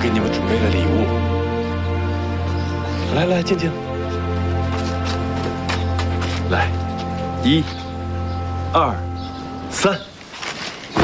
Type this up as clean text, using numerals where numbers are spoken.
给你们准备了礼物。来来，静静。来，1、2、3。